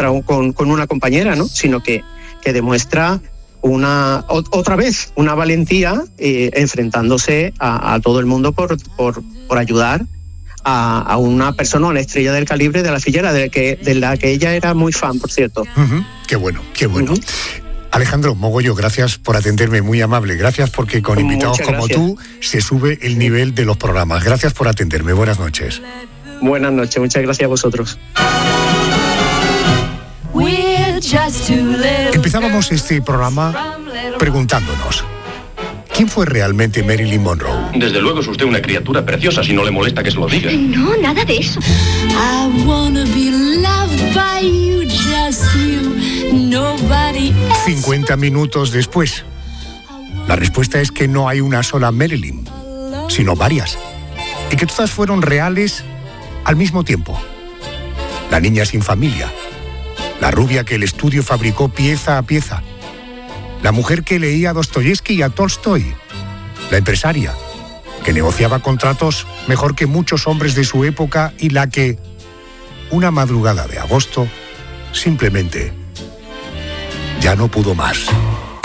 contra con una compañera, ¿no? Sino que demuestra otra vez una valentía enfrentándose a todo el mundo por ayudar a una persona, una estrella del calibre de la Figuera, de la que ella era muy fan, por cierto. Uh-huh. Qué bueno. Uh-huh. Alejandro Mogollo, gracias por atenderme, muy amable. Gracias porque con invitados como tú se sube el nivel de los programas. Gracias por atenderme. Buenas noches. Buenas noches, muchas gracias a vosotros. Empezábamos este programa preguntándonos: ¿quién fue realmente Marilyn Monroe? Desde luego es usted una criatura preciosa, si no le molesta que se lo diga. No, nada de eso. 50 minutos después. La respuesta es que no hay una sola Marilyn, sino varias. Y que todas fueron reales al mismo tiempo. La niña sin familia. La rubia que el estudio fabricó pieza a pieza. La mujer que leía a Dostoyevsky y a Tolstoy. La empresaria, que negociaba contratos mejor que muchos hombres de su época, y la que, una madrugada de agosto, simplemente ya no pudo más.